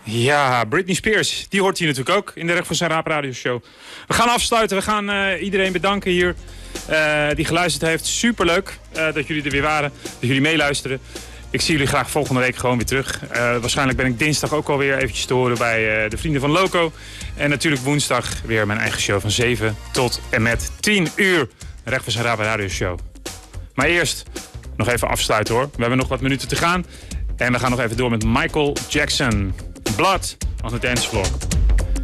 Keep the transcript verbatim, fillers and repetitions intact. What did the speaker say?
Ja, Britney Spears, die hoort hier natuurlijk ook in de Recht voor zijn Raap radioshow. We gaan afsluiten, we gaan uh, iedereen bedanken hier uh, die geluisterd heeft. Superleuk uh, dat jullie er weer waren, dat jullie meeluisteren. Ik zie jullie graag volgende week gewoon weer terug. Uh, waarschijnlijk ben ik dinsdag ook alweer eventjes te horen bij uh, de vrienden van Loco. En natuurlijk woensdag weer mijn eigen show van zeven tot en met tien uur. Recht voor zijn Raap radioshow. Maar eerst nog even afsluiten hoor. We hebben nog wat minuten te gaan. En we gaan nog even door met Michael Jackson. Blood on the dance floor.